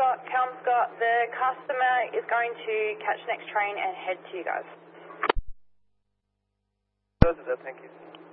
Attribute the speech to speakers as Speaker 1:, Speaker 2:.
Speaker 1: Calum Scott, the customer is going to catch next train and head to you guys.
Speaker 2: Thank you.